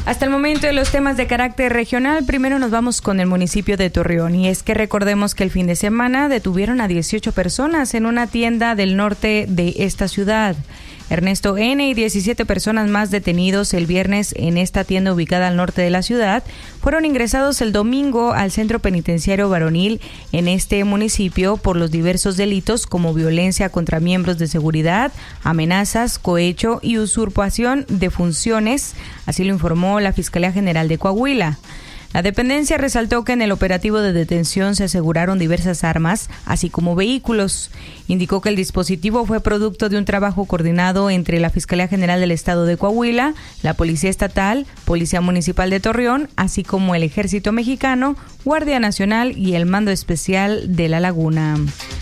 Hasta el momento de los temas de carácter regional, primero nos vamos con el municipio de Torreón. Y es que recordemos que el fin de semana detuvieron a 18 personas en una tienda del norte de esta ciudad. Ernesto N. y 17 personas más detenidos el viernes en esta tienda ubicada al norte de la ciudad fueron ingresados el domingo al centro penitenciario varonil en este municipio por los diversos delitos como violencia contra miembros de seguridad, amenazas, cohecho y usurpación de funciones, así lo informó la Fiscalía General de Coahuila. La dependencia resaltó que en el operativo de detención se aseguraron diversas armas, así como vehículos. Indicó que el dispositivo fue producto de un trabajo coordinado entre la Fiscalía General del Estado de Coahuila, la Policía Estatal, Policía Municipal de Torreón, así como el Ejército Mexicano, Guardia Nacional y el Mando Especial de La Laguna.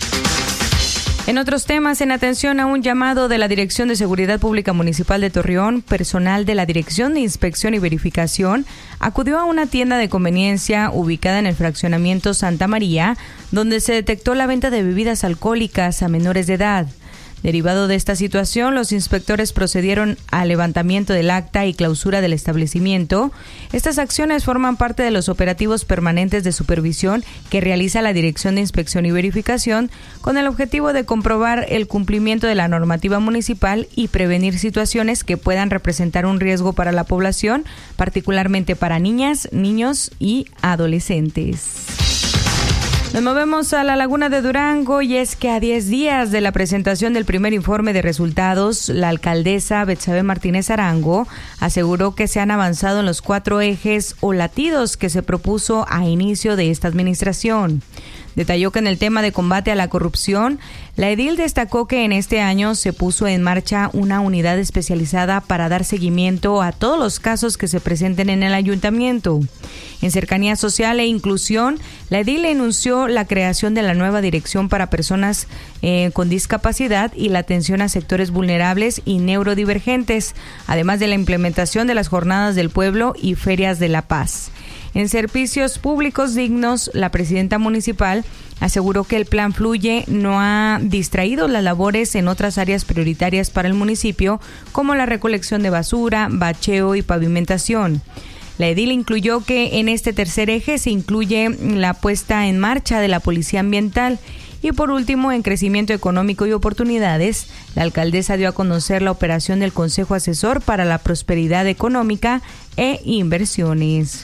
En otros temas, en atención a un llamado de la Dirección de Seguridad Pública Municipal de Torreón, personal de la Dirección de Inspección y Verificación acudió a una tienda de conveniencia ubicada en el fraccionamiento Santa María, donde se detectó la venta de bebidas alcohólicas a menores de edad. Derivado de esta situación, los inspectores procedieron al levantamiento del acta y clausura del establecimiento. Estas acciones forman parte de los operativos permanentes de supervisión que realiza la Dirección de Inspección y Verificación con el objetivo de comprobar el cumplimiento de la normativa municipal y prevenir situaciones que puedan representar un riesgo para la población, particularmente para niñas, niños y adolescentes. Nos movemos a la Laguna de Durango y es que a 10 días de la presentación del primer informe de resultados, la alcaldesa Betsabe Martínez Arango aseguró que se han avanzado en los 4 ejes o latidos que se propuso a inicio de esta administración. Detalló que en el tema de combate a la corrupción, la edil destacó que en este año se puso en marcha una unidad especializada para dar seguimiento a todos los casos que se presenten en el ayuntamiento. En cercanía social e inclusión, la edil enunció la creación de la nueva dirección para personas con discapacidad y la atención a sectores vulnerables y neurodivergentes, además de la implementación de las jornadas del pueblo y ferias de la paz. En servicios públicos dignos, la presidenta municipal aseguró que el plan Fluye no ha distraído las labores en otras áreas prioritarias para el municipio, como la recolección de basura, bacheo y pavimentación. La edil incluyó que en este tercer eje se incluye la puesta en marcha de la Policía Ambiental. Y por último, en crecimiento económico y oportunidades, la alcaldesa dio a conocer la operación del Consejo Asesor para la Prosperidad Económica e Inversiones.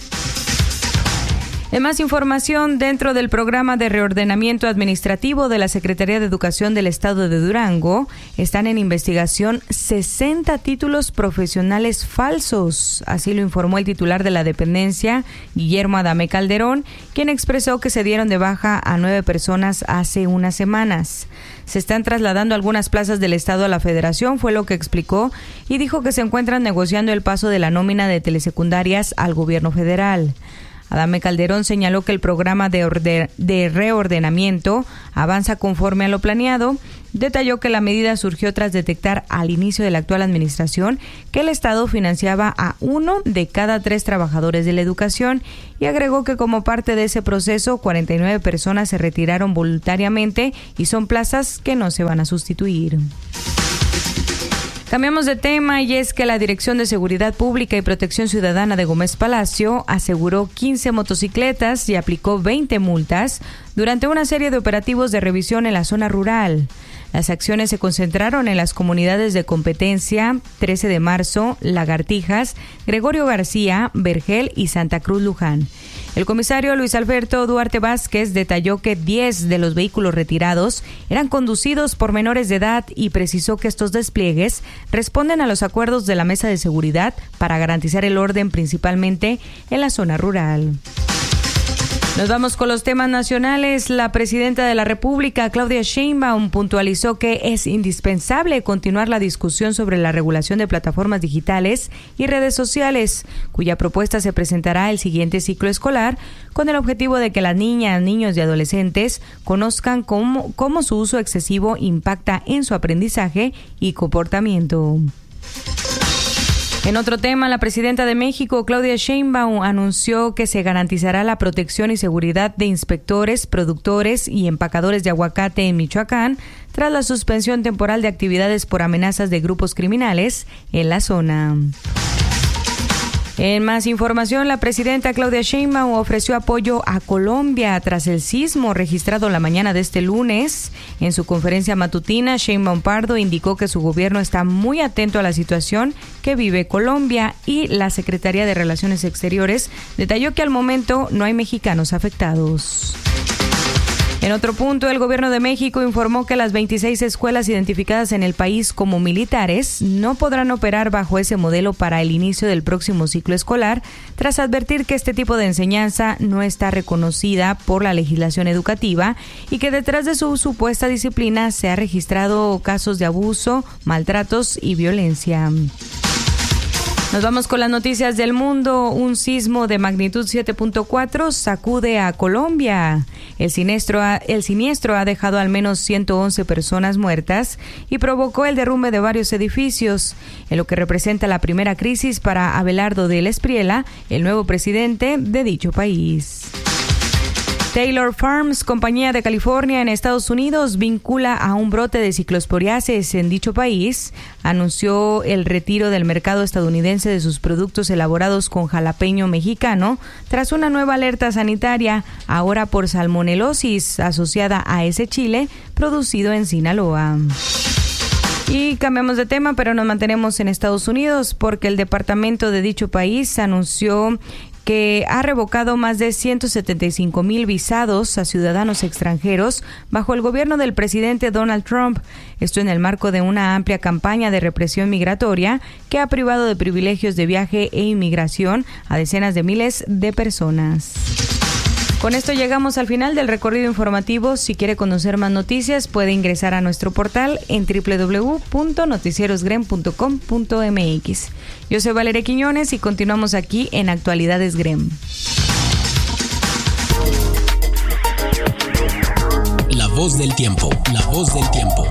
En más información, dentro del programa de reordenamiento administrativo de la Secretaría de Educación del Estado de Durango, están en investigación 60 títulos profesionales falsos. Así lo informó el titular de la dependencia, Guillermo Adame Calderón, quien expresó que se dieron de baja a 9 personas hace unas semanas. Se están trasladando algunas plazas del Estado a la Federación, fue lo que explicó, y dijo que se encuentran negociando el paso de la nómina de telesecundarias al gobierno federal. Adame Calderón señaló que el programa de reordenamiento avanza conforme a lo planeado. Detalló que la medida surgió tras detectar al inicio de la actual administración que el Estado financiaba a 1 de cada 3 trabajadores de la educación y agregó que como parte de ese proceso 49 personas se retiraron voluntariamente y son plazas que no se van a sustituir. Cambiamos de tema y es que la Dirección de Seguridad Pública y Protección Ciudadana de Gómez Palacio aseguró 15 motocicletas y aplicó 20 multas durante una serie de operativos de revisión en la zona rural. Las acciones se concentraron en las comunidades de Competencia, 13 de marzo, Lagartijas, Gregorio García, Vergel y Santa Cruz Luján. El comisario Luis Alberto Duarte Vázquez detalló que 10 de los vehículos retirados eran conducidos por menores de edad y precisó que estos despliegues responden a los acuerdos de la Mesa de Seguridad para garantizar el orden principalmente en la zona rural. Nos vamos con los temas nacionales. La presidenta de la República, Claudia Sheinbaum, puntualizó que es indispensable continuar la discusión sobre la regulación de plataformas digitales y redes sociales, cuya propuesta se presentará el siguiente ciclo escolar, con el objetivo de que las niñas, niños y adolescentes conozcan cómo su uso excesivo impacta en su aprendizaje y comportamiento. En otro tema, la presidenta de México, Claudia Sheinbaum, anunció que se garantizará la protección y seguridad de inspectores, productores y empacadores de aguacate en Michoacán tras la suspensión temporal de actividades por amenazas de grupos criminales en la zona. En más información, la presidenta Claudia Sheinbaum ofreció apoyo a Colombia tras el sismo registrado la mañana de este lunes. En su conferencia matutina, Sheinbaum Pardo indicó que su gobierno está muy atento a la situación que vive Colombia y la Secretaría de Relaciones Exteriores detalló que al momento no hay mexicanos afectados. En otro punto, el gobierno de México informó que las 26 escuelas identificadas en el país como militares no podrán operar bajo ese modelo para el inicio del próximo ciclo escolar, tras advertir que este tipo de enseñanza no está reconocida por la legislación educativa y que detrás de su supuesta disciplina se han registrado casos de abuso, maltratos y violencia. Nos vamos con las noticias del mundo. Un sismo de magnitud 7.4 sacude a Colombia. El siniestro ha dejado al menos 111 personas muertas y provocó el derrumbe de varios edificios, en lo que representa la primera crisis para Abelardo del Espriella, el nuevo presidente de dicho país. Taylor Farms, compañía de California en Estados Unidos, vincula a un brote de ciclosporiasis en dicho país. Anunció el retiro del mercado estadounidense de sus productos elaborados con jalapeño mexicano tras una nueva alerta sanitaria, ahora por salmonelosis asociada a ese chile producido en Sinaloa. Y cambiamos de tema, pero nos mantenemos en Estados Unidos porque el departamento de dicho país anunció que ha revocado más de 175,000 visados a ciudadanos extranjeros bajo el gobierno del presidente Donald Trump. Esto en el marco de una amplia campaña de represión migratoria que ha privado de privilegios de viaje e inmigración a decenas de miles de personas. Con esto llegamos al final del recorrido informativo. Si quiere conocer más noticias, puede ingresar a nuestro portal en www.noticierosgrem.com.mx. Yo soy Valeria Quiñones y continuamos aquí en Actualidades Grem. La voz del tiempo, la voz del tiempo.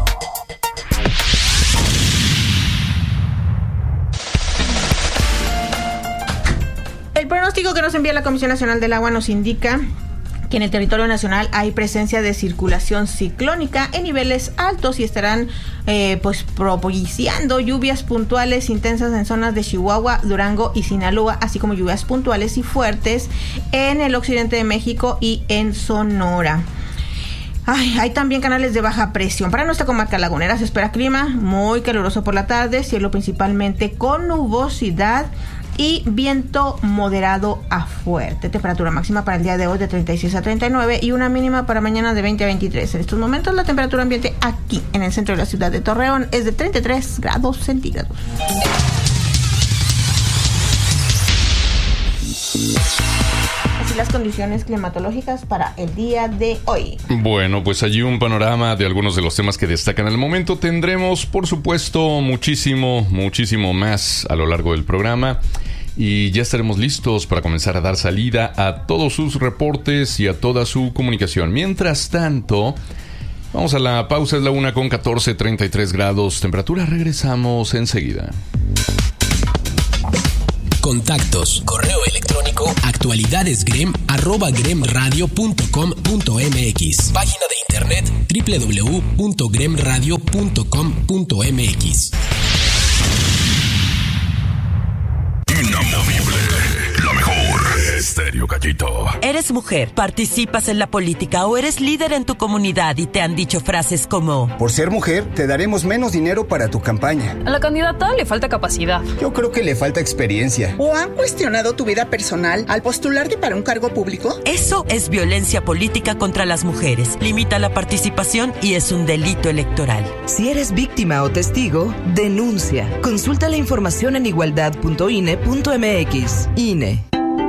El pronóstico que nos envía la Comisión Nacional del Agua nos indica que en el territorio nacional hay presencia de circulación ciclónica en niveles altos y estarán propiciando lluvias puntuales intensas en zonas de Chihuahua, Durango y Sinaloa, así como lluvias puntuales y fuertes en el occidente de México y en Sonora. Hay también canales de baja presión. Para nuestra comarca lagunera se espera clima muy caluroso por la tarde, cielo principalmente con nubosidad y viento moderado a fuerte. Temperatura máxima para el día de hoy de 36 a 39 y una mínima para mañana de 20 a 23. En estos momentos la temperatura ambiente aquí en el centro de la ciudad de Torreón es de 33 grados centígrados. Así las condiciones climatológicas para el día de hoy. Bueno, pues allí un panorama de algunos de los temas que destacan al momento. Tendremos, por supuesto, muchísimo más a lo largo del programa. Y ya estaremos listos para comenzar a dar salida a todos sus reportes y a toda su comunicación. Mientras tanto, vamos a la pausa. Es la 1:14, 33 grados temperatura. Regresamos enseguida. Contactos, correo electrónico, actualidadesgrem@gremradio.com.mx. Página de internet www.gremradio.com.mx. Inamovible, la mejor. Estéreo Gallito. ¿Eres mujer, participas en la política o eres líder en tu comunidad y te han dicho frases como: por ser mujer, te daremos menos dinero para tu campaña? A la candidata le falta capacidad. Yo creo que le falta experiencia. ¿O han cuestionado tu vida personal al postularte para un cargo público? Eso es violencia política contra las mujeres. Limita la participación y es un delito electoral. Si eres víctima o testigo, denuncia. Consulta la información en igualdad.ine.mx. INE.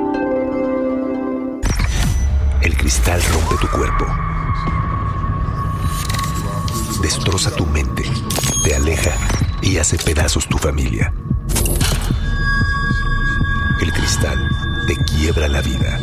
El cristal rompe tu cuerpo, destroza tu mente, te aleja y hace pedazos tu familia. El cristal te quiebra la vida.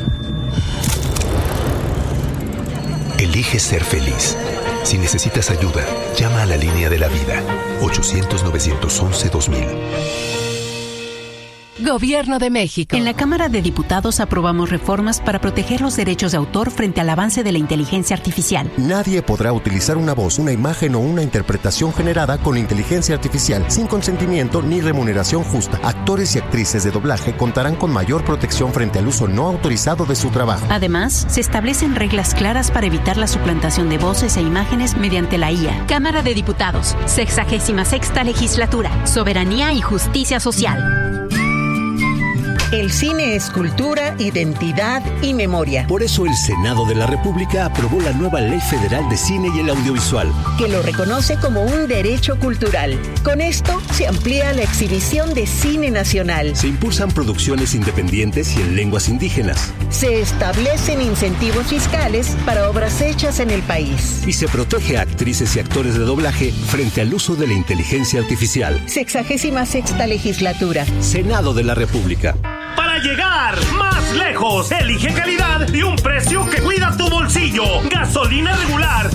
Elige ser feliz. Si necesitas ayuda, llama a la línea de la vida, 800-911-2000. Gobierno de México. En la Cámara de Diputados aprobamos reformas para proteger los derechos de autor frente al avance de la inteligencia artificial. Nadie podrá utilizar una voz, una imagen o una interpretación generada con inteligencia artificial sin consentimiento ni remuneración justa. Actores y actrices de doblaje contarán con mayor protección frente al uso no autorizado de su trabajo. Además, se establecen reglas claras para evitar la suplantación de voces e imágenes mediante la IA. Cámara de Diputados, 66ª Legislatura, Soberanía y Justicia Social. El cine es cultura, identidad y memoria. Por eso el Senado de la República aprobó la nueva Ley Federal de Cine y el Audiovisual, que lo reconoce como un derecho cultural. Con esto se amplía la exhibición de cine nacional. Se impulsan producciones independientes y en lenguas indígenas. Se establecen incentivos fiscales para obras hechas en el país. Y se protege a actrices y actores de doblaje frente al uso de la inteligencia artificial. 66ª Legislatura. Senado de la República. Para llegar más lejos, elige calidad y un precio que cuida tu bolsillo. Gasolina regular